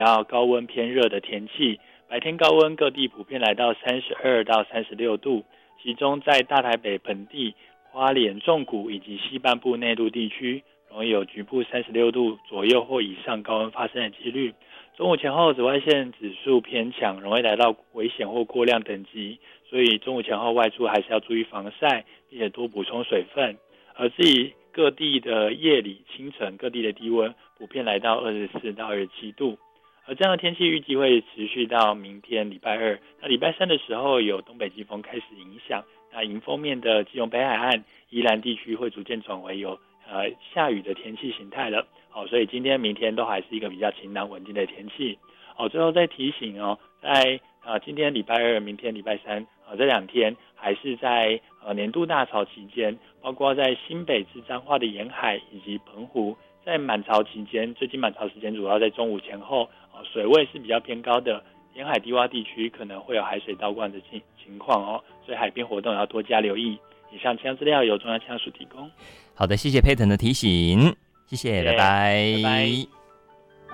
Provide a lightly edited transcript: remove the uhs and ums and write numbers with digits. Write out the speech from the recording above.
然后高温偏热的天气，白天高温各地普遍来到32到36度，其中在大台北盆地、花莲、纵谷以及西半部内陆地区，容易有局部36度左右或以上高温发生的几率。中午前后紫外线指数偏强，容易来到危险或过量等级，所以中午前后外出还是要注意防晒，并且多补充水分。而至于各地的夜里、清晨，各地的低温普遍来到24到27度。而这样的天气预计会持续到明天礼拜二。那礼拜三的时候有东北季风开始影响，那迎风面的基隆北海岸、宜兰地区会逐渐转为有下雨的天气形态了。所以今天、明天都还是一个比较晴朗稳定的天气。最后再提醒在今天礼拜二、明天礼拜三这2天还是在年度大潮期间，包括在新北至彰化的沿海以及澎湖，在满潮期间，最近满潮时间主要在中午前后，水位是比较偏高的，沿海低洼地区可能会有海水倒灌的情况所以海边活动要多加留意。以上气象资料由中央气象署提供。 好的，谢谢佩腾的提醒，谢谢，拜拜， 拜拜。